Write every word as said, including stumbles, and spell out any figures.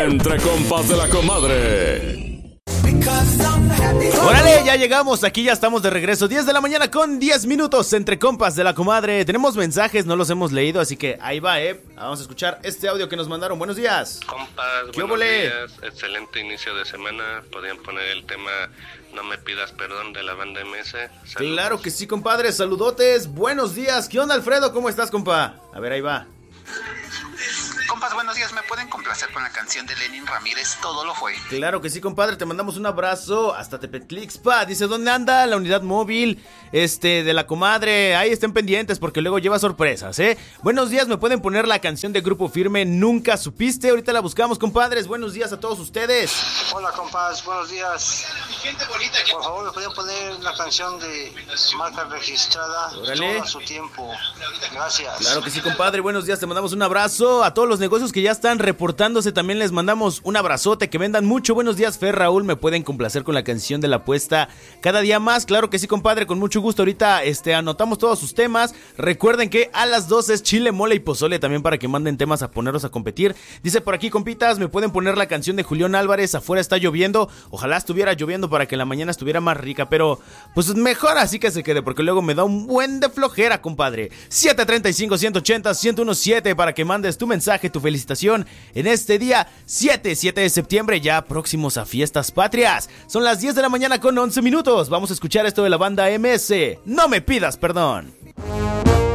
Entre compas de la comadre. Órale, ya llegamos, aquí ya estamos de regreso. Diez de la mañana con diez minutos entre compas de la comadre. Tenemos mensajes, no los hemos leído, así que ahí va, eh vamos a escuchar este audio que nos mandaron. Buenos días. Compas, ¿Qué buenos óvole? días, excelente inicio de semana. Podían poner el tema No me pidas perdón de la banda M S. Saludos. Claro que sí, compadre, saludotes, buenos días. ¿Qué onda, Alfredo? ¿Cómo estás, compa? A ver, ahí va. Compas, buenos días, ¿me pueden complacer con la canción de Lenin Ramírez, Todo lo fue? Claro que sí, compadre, te mandamos un abrazo hasta Tepetlixpa. Dice, ¿dónde anda la unidad móvil este de la comadre? Ahí estén pendientes porque luego lleva sorpresas, ¿eh? Buenos días, ¿me pueden poner la canción de Grupo Firme, Nunca Supiste? Ahorita la buscamos, compadres. Buenos días a todos ustedes. Hola, compas, buenos días. Por favor, ¿me pueden poner la canción de Marca Registrada? Órale. Todo a su tiempo. Gracias. Claro que sí, compadre, buenos días, te mandamos un abrazo. A todos los negocios que ya están reportándose también les mandamos un abrazote, que vendan mucho. Buenos días, Fer, Raúl, ¿me pueden complacer con la canción de la apuesta cada día más? Claro que sí, compadre, con mucho gusto. Ahorita este, anotamos todos sus temas. Recuerden que a las doce es chile, mole y pozole también para que manden temas a ponerlos a competir. Dice por aquí, compitas, ¿me pueden poner la canción de Julián Álvarez, Afuera está lloviendo? Ojalá estuviera lloviendo para que la mañana estuviera más rica, pero pues mejor así que se quede, porque luego me da un buen de flojera, compadre. siete treinta y cinco, ciento ochenta, ciento diecisiete para que mandes tu mensaje, tu felicitación en este día siete, siete de septiembre, ya próximos a Fiestas Patrias. Son las diez de la mañana con once minutos. Vamos a escuchar esto de la banda M S. No me pidas perdón.